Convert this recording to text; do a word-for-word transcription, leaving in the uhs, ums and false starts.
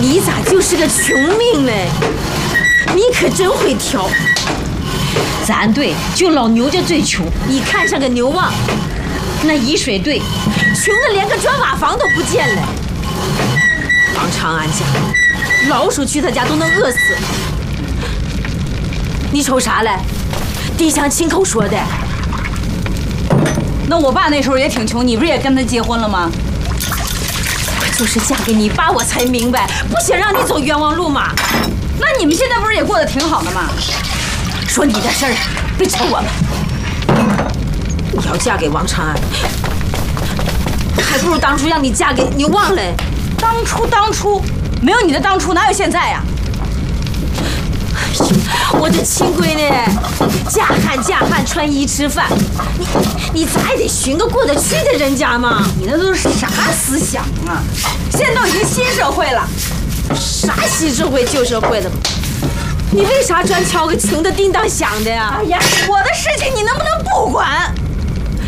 你咋就是个穷命呢？你可真会挑。 咱队就老牛家最穷， 你看上个牛旺， 那沂水队穷的连个砖瓦房都不见了。王长安家，老鼠去他家都能饿死。你瞅啥嘞？地香亲口说的。 那我爸那时候也挺穷，你不是也跟他结婚了吗？ 我就是嫁给你爸，我才明白，不想让你走冤枉路嘛。 那你们现在不是也过得挺好的吗？ 说你的事儿，别扯我们。你要嫁给王长安，还不如当初让你嫁给牛旺嘞。 当初当初，没有你的当初，哪有现在呀？ 我的亲闺女，嫁汉嫁汉，穿衣吃饭，你你咋也得寻个过得去的人家嘛。 你那都是啥思想啊？现在都已经新社会了， 啥新社会旧社会的？你为啥专挑个穷的叮当响的呀？ 哎呀，我的事情你能不能不管？